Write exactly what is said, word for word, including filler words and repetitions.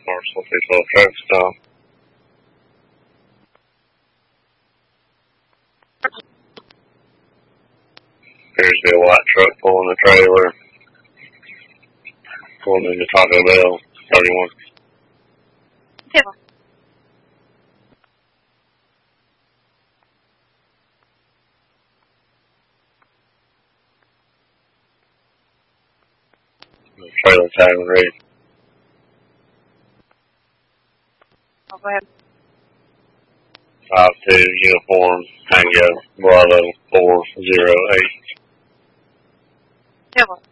Marshall three twelve truck stop. Appears to be a white truck pulling a trailer. Pulling into Taco Bell, thirty-one. Table. Trailer tag and ready. Oh, go ahead. five two, uniform, Tango, Bravo, four zero eight. Table.